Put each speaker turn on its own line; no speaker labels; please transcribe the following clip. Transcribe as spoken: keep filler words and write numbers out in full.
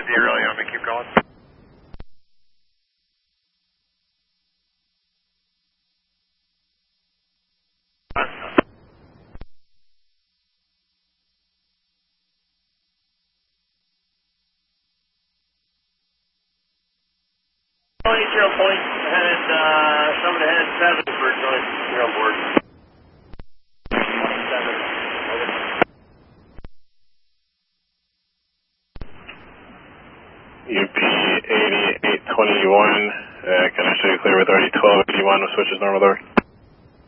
fifty early, I'm going to keep going. Joint zero point, headed, uh, someone headed seven for joint zero board. twenty-seven.
U P eighty-eight twenty-one, uh, can I show you clear with already twelve eighty-one with switches normal door?